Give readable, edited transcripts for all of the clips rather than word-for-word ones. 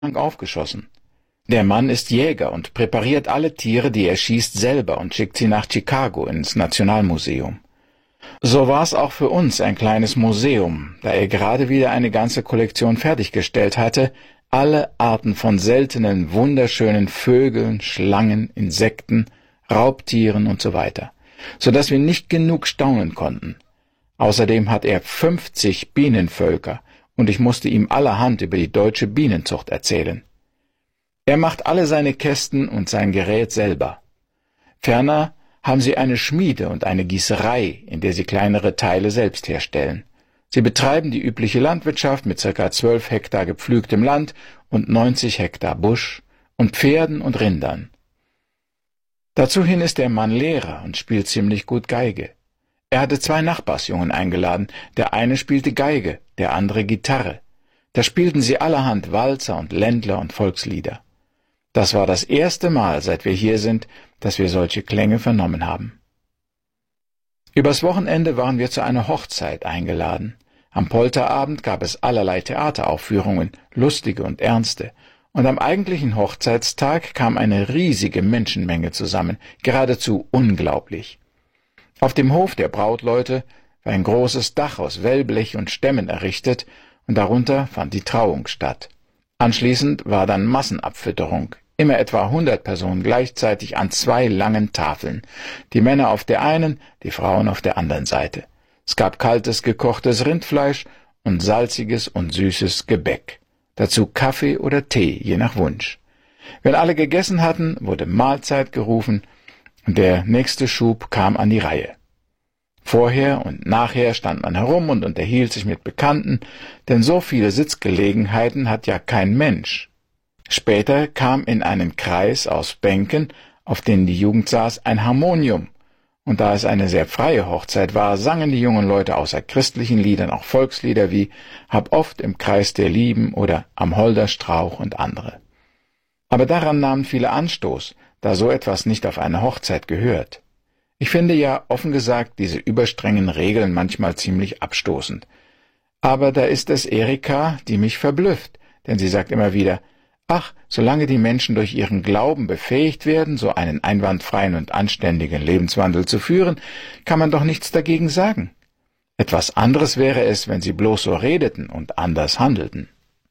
aufgeschossen. Der Mann ist Jäger und präpariert alle Tiere, die er schießt, selber und schickt sie nach Chicago ins Nationalmuseum. So war es auch für uns ein kleines Museum, da er gerade wieder eine ganze Kollektion fertiggestellt hatte, alle Arten von seltenen, wunderschönen Vögeln, Schlangen, Insekten, Raubtieren und so weiter, so dass wir nicht genug staunen konnten. Außerdem hat er 50 Bienenvölker und ich musste ihm allerhand über die deutsche Bienenzucht erzählen. Er macht alle seine Kästen und sein Gerät selber. Ferner haben sie eine Schmiede und eine Gießerei, in der sie kleinere Teile selbst herstellen. Sie betreiben die übliche Landwirtschaft mit ca. 12 Hektar gepflügtem Land und 90 Hektar Busch und Pferden und Rindern. Dazuhin ist der Mann Lehrer und spielt ziemlich gut Geige. Er hatte 2 Nachbarsjungen eingeladen, der eine spielte Geige, der andere Gitarre. Da spielten sie allerhand Walzer und Ländler und Volkslieder. Das war das erste Mal, seit wir hier sind, dass wir solche Klänge vernommen haben. Übers Wochenende waren wir zu einer Hochzeit eingeladen. Am Polterabend gab es allerlei Theateraufführungen, lustige und ernste, und am eigentlichen Hochzeitstag kam eine riesige Menschenmenge zusammen, geradezu unglaublich. Auf dem Hof der Brautleute war ein großes Dach aus Wellblech und Stämmen errichtet, und darunter fand die Trauung statt. Anschließend war dann Massenabfütterung, immer etwa 100 Personen gleichzeitig an 2 langen Tafeln, die Männer auf der einen, die Frauen auf der anderen Seite. Es gab kaltes, gekochtes Rindfleisch und salziges und süßes Gebäck. Dazu Kaffee oder Tee, je nach Wunsch. Wenn alle gegessen hatten, wurde Mahlzeit gerufen und der nächste Schub kam an die Reihe. Vorher und nachher stand man herum und unterhielt sich mit Bekannten, denn so viele Sitzgelegenheiten hat ja kein Mensch. Später kam in einen Kreis aus Bänken, auf denen die Jugend saß, ein Harmonium, und da es eine sehr freie Hochzeit war, sangen die jungen Leute außer christlichen Liedern auch Volkslieder wie »Hab oft im Kreis der Lieben« oder »Am Holderstrauch« und andere. Aber daran nahmen viele Anstoß, da so etwas nicht auf eine Hochzeit gehört. Ich finde ja, offen gesagt, diese überstrengen Regeln manchmal ziemlich abstoßend. Aber da ist es Erika, die mich verblüfft, denn sie sagt immer wieder, ach, solange die Menschen durch ihren Glauben befähigt werden, so einen einwandfreien und anständigen Lebenswandel zu führen, kann man doch nichts dagegen sagen. Etwas anderes wäre es, wenn sie bloß so redeten und anders handelten.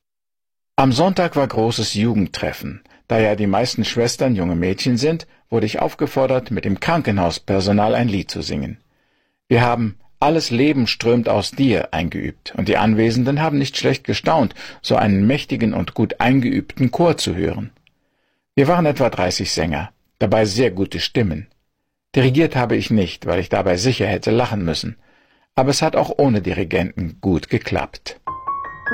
Am Sonntag war großes Jugendtreffen. Da ja die meisten Schwestern junge Mädchen sind, wurde ich aufgefordert, mit dem Krankenhauspersonal ein Lied zu singen. Wir haben »Alles Leben strömt aus dir« eingeübt, und die Anwesenden haben nicht schlecht gestaunt, so einen mächtigen und gut eingeübten Chor zu hören. Wir waren etwa 30 Sänger, dabei sehr gute Stimmen. Dirigiert habe ich nicht, weil ich dabei sicher hätte lachen müssen, aber es hat auch ohne Dirigenten gut geklappt.